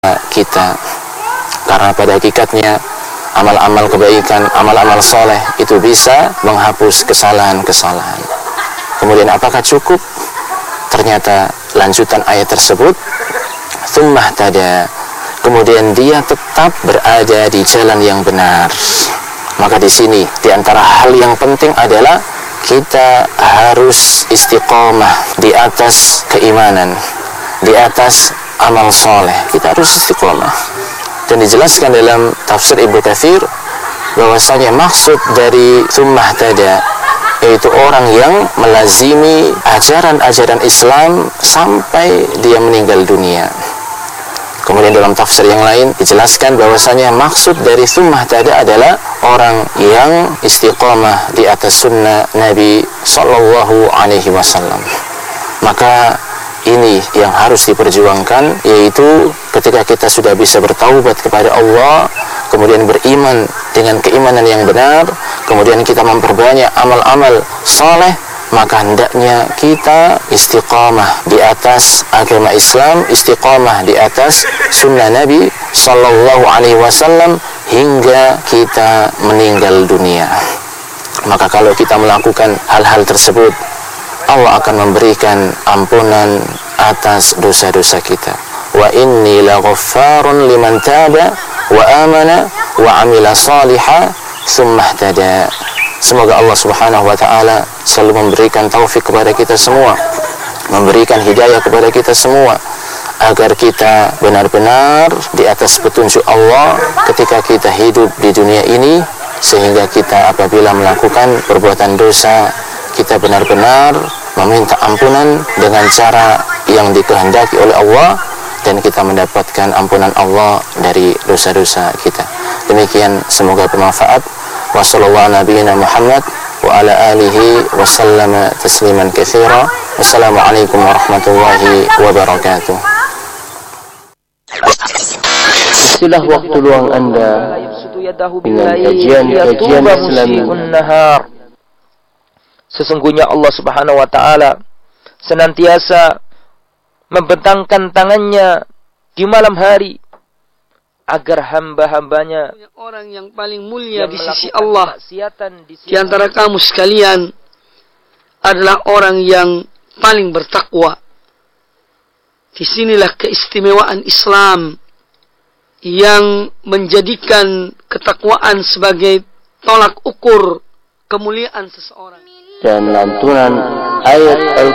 kita. Karena pada hakikatnya amal-amal kebaikan, amal-amal soleh itu bisa menghapus kesalahan-kesalahan. Kemudian apakah cukup? Ternyata lanjutan ayat tersebut, tsumma tada, kemudian dia tetap berada di jalan yang benar. Maka di sini di antara hal yang penting adalah kita harus istiqomah di atas keimanan, di atas amal soleh. Kita harus istiqomah. Dan dijelaskan dalam tafsir Ibnu Katsir bahwasanya maksud dari tsumma tada yaitu orang yang melazimi ajaran-ajaran Islam sampai dia meninggal dunia. Kemudian dalam tafsir yang lain dijelaskan bahwasanya maksud dari tsumma tada adalah orang yang istiqomah di atas sunnah Nabi sallallahu alaihi wasallam. Maka ini yang harus diperjuangkan, yaitu ketika kita sudah bisa bertaubat kepada Allah, kemudian beriman dengan keimanan yang benar, kemudian kita memperbanyak amal-amal soleh, maka hendaknya kita istiqamah di atas agama Islam, istiqamah di atas sunnah Nabi sallallahu alaihi wasallam hingga kita meninggal dunia. Maka kalau kita melakukan hal-hal tersebut, Allah akan memberikan ampunan atas dosa-dosa kita. Wa inni laghaffarun liman taba wa amana wa amila salihah tsumma ihtada. Semoga Allah Subhanahu wa taala selalu memberikan taufik kepada kita semua, memberikan hidayah kepada kita semua, agar kita benar-benar di atas petunjuk Allah ketika kita hidup di dunia ini, sehingga kita apabila melakukan perbuatan dosa, kita benar-benar meminta ampunan dengan cara yang dikehendaki oleh Allah, dan kita mendapatkan ampunan Allah dari dosa-dosa kita. Demikian, semoga bermanfaat. Wa sallallahu nabiyina Muhammad wa ala alihi wa sallama tasliman katsira. Wassalamualaikum warahmatullahi wabarakatuh. Itulah waktu luang Anda dengan kajian-kajian Islami. Sesungguhnya Allah Subhanahu wa taala senantiasa membentangkan tangannya di malam hari agar hamba-hambanya, orang yang paling mulia di sisi Allah di antara kamu sekalian adalah orang yang paling bertakwa. Disinilah keistimewaan Islam yang menjadikan ketakwaan sebagai tolak ukur kemuliaan seseorang. Dan lantunan ayat